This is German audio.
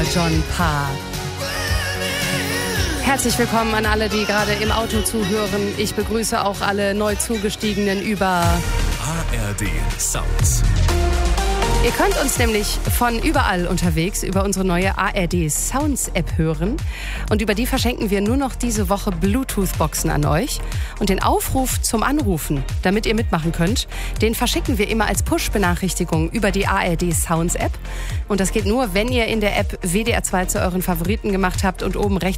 John Parr. Herzlich willkommen an alle, die gerade im Auto zuhören. Ich begrüße auch alle neu Zugestiegenen über ARD Sounds. Ihr könnt uns nämlich von überall unterwegs über unsere neue ARD Sounds App hören. Und über die verschenken wir nur noch diese Woche Bluetooth-Boxen an euch. Und den Aufruf zum Anrufen, damit ihr mitmachen könnt, den verschicken wir immer als Push-Benachrichtigung über die ARD Sounds App. Und das geht nur, wenn ihr in der App WDR 2 zu euren Favoriten gemacht habt und oben rechts